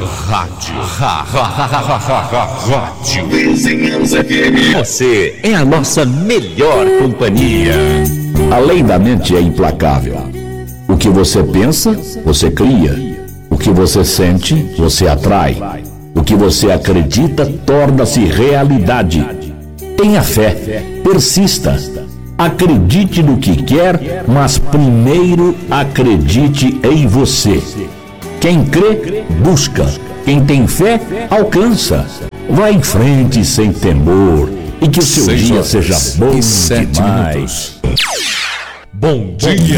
Rádio Vizinhança FM. Você é a nossa melhor companhia. A lei da mente é implacável. O que você pensa, você cria. O que você sente, você atrai. O que você acredita, torna-se realidade. Tenha fé, persista. Acredite no que quer, mas primeiro acredite em você. Quem crê, busca. Quem tem fé, alcança. Vá em frente sem temor e que o seu dia seja bom demais. Bom dia.